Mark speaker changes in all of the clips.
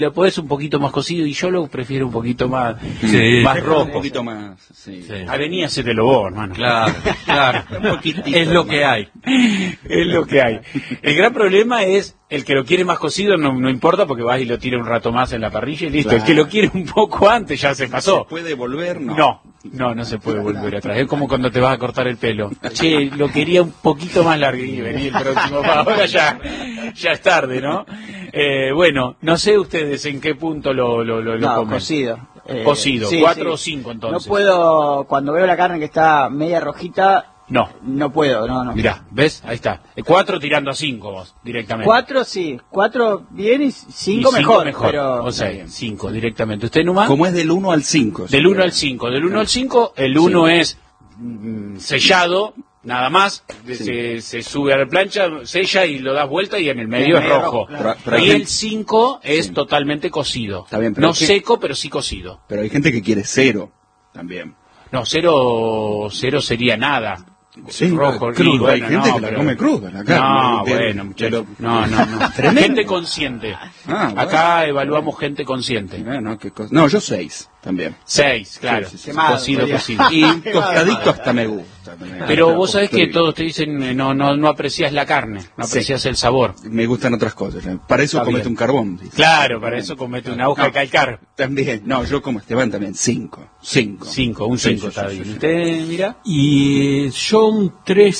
Speaker 1: Lo podés un poquito más cocido y yo lo prefiero un poquito más,
Speaker 2: Sí,
Speaker 1: más rojo.
Speaker 2: Un poquito más, sí.
Speaker 3: Sí.
Speaker 1: Vení a hacértelo vos, hermano.
Speaker 3: Claro, claro.
Speaker 2: Un poquitito
Speaker 3: Es lo
Speaker 2: más.
Speaker 3: que hay.
Speaker 1: Es lo que hay. El gran problema es el que lo quiere más cocido, no importa porque vas y lo tira un rato más en la parrilla y listo.
Speaker 2: Claro.
Speaker 1: El que lo quiere un poco antes ya se pasó.
Speaker 2: ¿Se puede volver? No.
Speaker 1: No se puede volver atrás. Es como cuando te vas a cortar el pelo. Che, lo quería un poquito más largo y vení el próximo. Ahora ya es tarde, ¿no? Bueno, no sé ustedes en qué punto lo comen.
Speaker 4: Cocido.
Speaker 1: Cocido,
Speaker 4: Sí,
Speaker 1: 4
Speaker 4: sí.
Speaker 1: o 5 entonces.
Speaker 4: No puedo, cuando veo la carne que está media rojita, no puedo, no.
Speaker 1: Mirá, ¿ves? Ahí está. 4 tirando a 5 vos, directamente.
Speaker 4: 4 sí, 4 bien y 5 mejor, pero...
Speaker 1: O sea, 5 directamente. ¿Usted, Numa?
Speaker 2: Como es del 1 al 5.
Speaker 1: Del 1 al 5. Del 1 al 5, el 1 es sellado, nada más. Se sube a la plancha, sella y lo das vuelta y en el medio es rojo.
Speaker 4: Claro.
Speaker 2: Pero
Speaker 1: Y
Speaker 2: hay
Speaker 1: el
Speaker 2: gente-
Speaker 1: 5 es totalmente cocido.
Speaker 2: Está bien, pero
Speaker 1: no
Speaker 2: hay que-
Speaker 1: seco, pero sí cocido.
Speaker 2: Pero hay gente que quiere 0 también.
Speaker 1: No, cero sería nada.
Speaker 2: Sí,
Speaker 1: rojo,
Speaker 2: crudo.
Speaker 1: y bueno,
Speaker 2: Hay gente
Speaker 1: no,
Speaker 2: que la
Speaker 1: pero-
Speaker 2: come cruda, la carne.
Speaker 1: No,
Speaker 2: Pero-
Speaker 1: bueno, muchachos.
Speaker 2: pero-
Speaker 1: No.
Speaker 2: Tremendo.
Speaker 1: Gente consciente.
Speaker 2: Bueno.
Speaker 1: Acá evaluamos gente consciente.
Speaker 2: No, qué cosa. No, yo 6 también.
Speaker 1: 6, claro.
Speaker 2: Sí, sí,
Speaker 4: Quemado,
Speaker 1: Cocido.
Speaker 2: Y un tostadito hasta me gusta.
Speaker 1: Pero vos sabés que
Speaker 2: Posterior.
Speaker 1: todos te dicen no aprecias la carne, no aprecias el sabor.
Speaker 2: Me gustan otras cosas. Para eso
Speaker 1: Está
Speaker 2: comete
Speaker 1: bien.
Speaker 2: un carbón. dice.
Speaker 1: Claro, para eso comete una hoja de calcar.
Speaker 2: También. No, yo como Esteban también. 5.
Speaker 1: 5, un 5 está bien. ¿Usted mira?
Speaker 3: Y yo un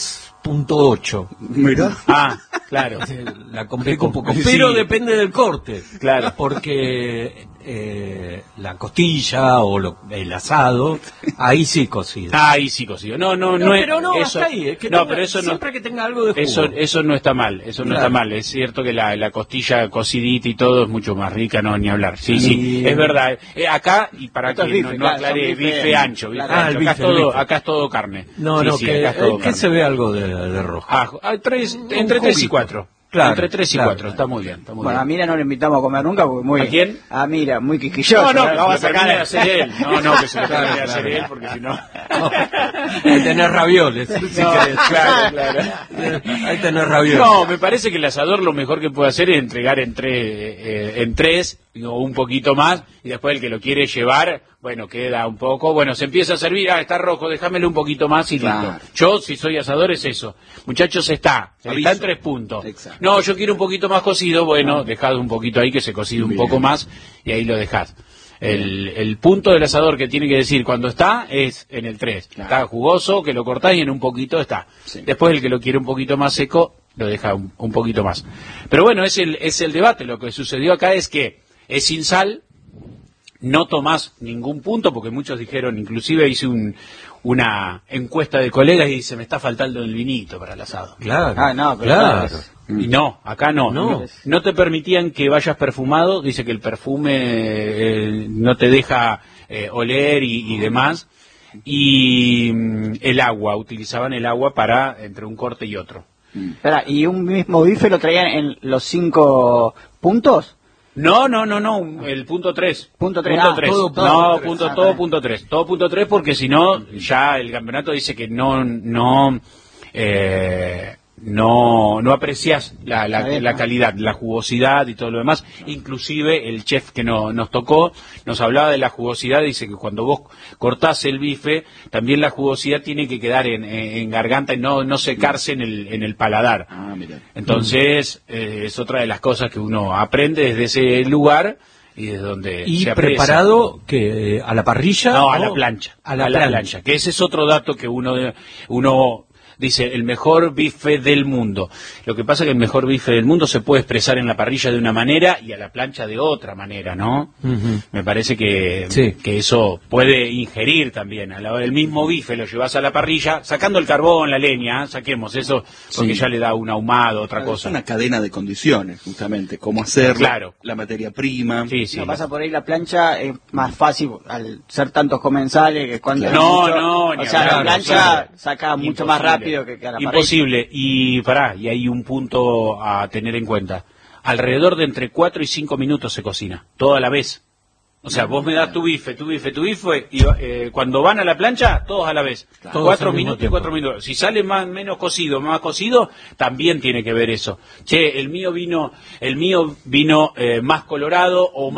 Speaker 3: 3.8.
Speaker 2: Mirá.
Speaker 1: Ah, claro.
Speaker 3: La complico un poco.
Speaker 1: Sí.
Speaker 3: Pero depende del corte.
Speaker 1: Claro.
Speaker 3: Porque la costilla o el asado, ahí sí cocido.
Speaker 1: Ahí sí cocido. No,
Speaker 3: pero no,
Speaker 1: eso,
Speaker 3: hasta ahí. Es que
Speaker 1: no,
Speaker 3: tenga-
Speaker 1: pero eso no.
Speaker 3: siempre que tenga algo de jugo.
Speaker 1: Eso no está mal, eso no
Speaker 3: Claro.
Speaker 1: está mal. Es cierto que la costilla cocidita y todo es mucho más rica, no ni hablar. Sí, es verdad. Acá, y para
Speaker 4: Esto
Speaker 1: que
Speaker 4: es bife,
Speaker 1: no
Speaker 4: claro,
Speaker 1: aclare,
Speaker 4: son bife
Speaker 1: bife ancho. Bife
Speaker 4: claro.
Speaker 1: ancho.
Speaker 3: el
Speaker 1: Acá,
Speaker 3: bife,
Speaker 1: es todo,
Speaker 3: el bife.
Speaker 1: acá es todo carne.
Speaker 3: No,
Speaker 1: Sí,
Speaker 3: que,
Speaker 1: acá es todo
Speaker 3: que
Speaker 1: carne.
Speaker 3: se ve algo de rojo.
Speaker 1: Entre 3 y 4.
Speaker 3: Claro,
Speaker 1: Entre 3 y
Speaker 3: claro.
Speaker 1: 4, está muy bien. Está muy
Speaker 4: Bueno, a
Speaker 1: bien.
Speaker 4: Mira no le invitamos a comer nunca porque muy...
Speaker 1: ¿A quién?
Speaker 4: A Mira, muy quisquilloso.
Speaker 1: No,
Speaker 4: ¿verdad?
Speaker 1: que
Speaker 4: Vamos a
Speaker 1: se lo termine de
Speaker 4: sacar...
Speaker 1: hacer él. No, que se lo termine de hacer él, porque si no...
Speaker 3: Ahí tenés ravioles, si querés.
Speaker 1: Claro.
Speaker 3: Ahí tenés ravioles.
Speaker 1: No, me parece que el asador lo mejor que puede hacer es entregar en tres o un poquito más, y después el que lo quiere llevar, bueno, queda un poco, bueno, se empieza a servir, está rojo, déjamelo un poquito más y
Speaker 2: Claro.
Speaker 1: listo. Yo, si soy asador, es eso. Muchachos, está
Speaker 2: Aviso.
Speaker 1: en 3 puntos.
Speaker 2: Exacto.
Speaker 1: No, yo quiero un poquito más cocido, bueno, dejad un poquito ahí que se cocide un
Speaker 2: Bien.
Speaker 1: poco más, y ahí lo dejás. El punto del asador que tiene que decir cuando está es en el 3.
Speaker 2: Claro.
Speaker 1: Está jugoso, que lo cortás y en un poquito está.
Speaker 2: Sí.
Speaker 1: Después el que lo quiere un poquito más seco, lo deja un poquito más. Pero bueno, es el debate. Lo que sucedió acá es que es sin sal, no tomás ningún punto, porque muchos dijeron, inclusive hice una encuesta de colegas y dice, me está faltando el vinito para el asado.
Speaker 3: Claro.
Speaker 4: Ah, no, pero
Speaker 3: claro.
Speaker 4: claro.
Speaker 1: Y no, acá no.
Speaker 3: No.
Speaker 1: No te permitían que vayas perfumado, dice que el perfume no te deja oler y demás. Y el agua, utilizaban el agua para entre un corte y otro.
Speaker 4: Espera, ¿y un mismo bife lo traían en los 5 puntos?
Speaker 1: No, el punto 3.
Speaker 4: Punto tres,
Speaker 1: Punto
Speaker 4: ah,
Speaker 1: 3.
Speaker 4: todo
Speaker 1: No,
Speaker 4: punto tres.
Speaker 1: punto,
Speaker 4: Ah,
Speaker 1: todo
Speaker 4: vale.
Speaker 1: punto 3. Todo punto 3 porque si no, ya el campeonato dice que no aprecias la calidad, la jugosidad y todo lo demás. Inclusive el chef que nos tocó nos hablaba de la jugosidad, dice que cuando vos cortás el bife, también la jugosidad tiene que quedar en garganta y no secarse en el paladar.
Speaker 2: Ah, mira.
Speaker 1: Entonces, es otra de las cosas que uno aprende desde ese lugar y desde donde
Speaker 3: Y
Speaker 1: se aprecia.
Speaker 3: preparado que a la parrilla.
Speaker 1: No, a
Speaker 3: ¿o?
Speaker 1: la plancha.
Speaker 3: A la plancha.
Speaker 1: Que ese es otro dato que uno dice, el mejor bife del mundo. Lo que pasa es que el mejor bife del mundo se puede expresar en la parrilla de una manera y a la plancha de otra manera, ¿no?
Speaker 3: Ujú.
Speaker 1: Me parece que
Speaker 3: Sí.
Speaker 1: eso puede ingerir también. A la hora del mismo bife lo llevas a la parrilla, sacando el carbón, la leña, saquemos eso, porque
Speaker 2: Sí.
Speaker 1: ya le da un ahumado, otra
Speaker 2: Es
Speaker 1: cosa.
Speaker 2: una cadena de condiciones, justamente. Cómo hacerlo,
Speaker 1: Claro.
Speaker 2: la materia prima.
Speaker 1: Sí,
Speaker 4: Si no pasa por ahí la plancha, es más fácil al ser tantos comensales que cuando
Speaker 2: Claro.
Speaker 1: No, ni
Speaker 4: o sea,
Speaker 1: hablar,
Speaker 4: la plancha
Speaker 1: imposible.
Speaker 4: saca mucho más
Speaker 1: Imposible.
Speaker 4: rápido que a la pared.
Speaker 1: Imposible. Y hay un punto a tener en cuenta. Alrededor de entre 4 y 5 minutos se cocina, todo a la vez. O sea, vos me das tu bife, y cuando van a la plancha, todos a la vez.
Speaker 3: Todos
Speaker 1: 4
Speaker 3: al mismo
Speaker 1: minutos y
Speaker 3: tiempo.
Speaker 1: 4 minutos. Si sale menos cocido, más cocido, también tiene que ver eso. Che, el mío vino más colorado o más